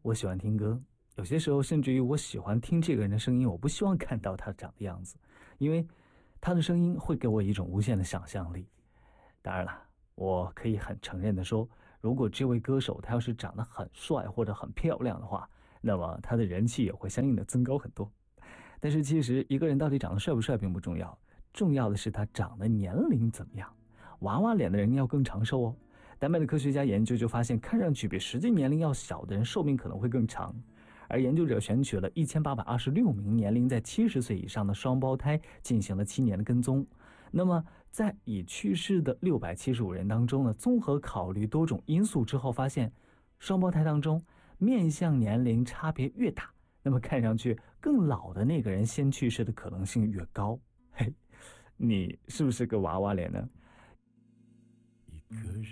我喜欢听歌，有些时候甚至于我喜欢听这个人的声音，我不希望看到他长的样子，因为他的声音会给我一种无限的想象力。当然了，我可以很承认的说，如果这位歌手他要是长得很帅或者很漂亮的话，那么他的人气也会相应的增高很多。但是其实一个人到底长得帅不帅并不重要，重要的是他长的年龄怎么样。娃娃脸的人要更长寿哦。丹麦的科学家研究就发现，看上去比实际年龄要小的人寿命可能会更长。而研究者选取了1826名年龄在70岁以上的双胞胎进行了7年的跟踪。那么在已去世的675人当中呢，综合考虑多种因素之后发现，双胞胎当中面相年龄差别越大，那么看上去更老的那个人先去世的可能性越高。嘿，你是不是个娃娃脸呢？ 一个人